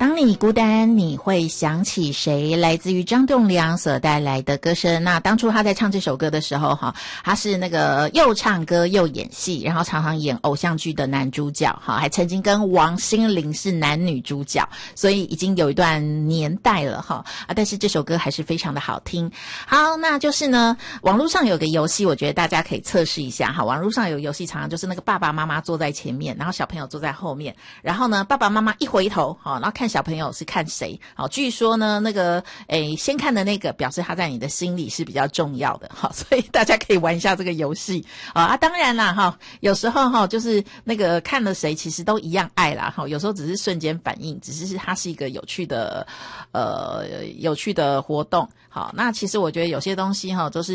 当你孤单，你会想起谁？来自于张栋梁所带来的歌声。那当初他在唱这首歌的时候，他是那个又唱歌又演戏，然后常常演偶像剧的男主角，还曾经跟王心凌是男女主角，所以已经有一段年代了但是这首歌还是非常的好听。好，那就是呢，网络上有个游戏，我觉得大家可以测试一下网络上有游戏常常就是那个爸爸妈妈坐在前面，然后小朋友坐在后面，然后呢爸爸妈妈一回头然后看小朋友是看谁。据说呢那个先看的那个表示他在你的心里是比较重要的所以大家可以玩一下这个游戏当然啦有时候就是那个看了谁其实都一样爱啦有时候只是瞬间反应，只是它是一个有趣的活动。好，那其实我觉得有些东西都是